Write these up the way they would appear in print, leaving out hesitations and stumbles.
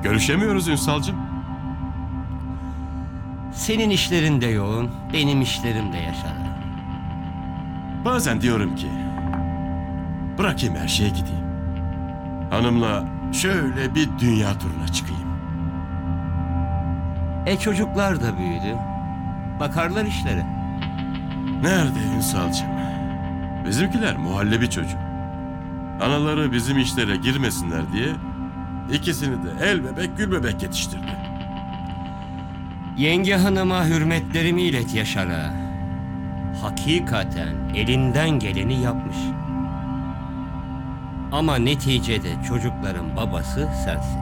Görüşemiyoruz Ünsal'cığım. Senin işlerin de yoğun, benim işlerim de Yaşar. Bazen diyorum ki bırakayım her şeye gideyim. Hanımla şöyle bir dünya turuna çıkayım. Çocuklar da büyüdü. Bakarlar işlere. Nerede Ünsal'cığım? Bizimkiler muhallebi çocuk. Anaları bizim işlere girmesinler diye ikisini de el bebek gül bebek yetiştirdi. Yenge hanıma hürmetlerimi ilet Yaşar'a. Hakikaten elinden geleni yapmış. Ama neticede çocukların babası sensin.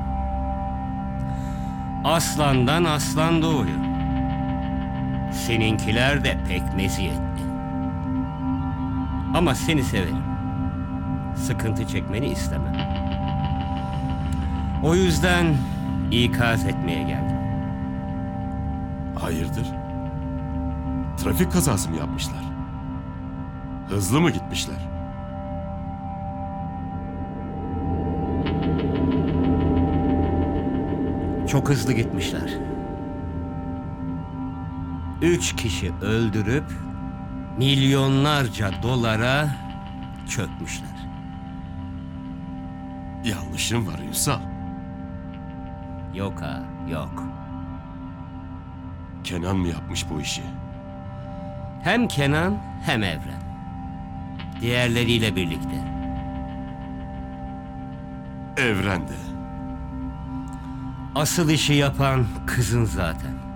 Aslandan aslan doğuyor. Seninkiler de pek meziyetli. Ama seni severim. Sıkıntı çekmeni istemem. O yüzden ikaz etmeye geldim. Hayırdır? Trafik kazası mı yapmışlar? Hızlı mı gitmişler? Çok hızlı gitmişler. 3 kişi öldürüp milyonlarca dolara çökmüşler. Yanlışım var Ünsal. Yok ha, yok. Kenan mı yapmış bu işi? Hem Kenan hem Evren. Diğerleriyle birlikte. Evren de. Asıl işi yapan kızın zaten.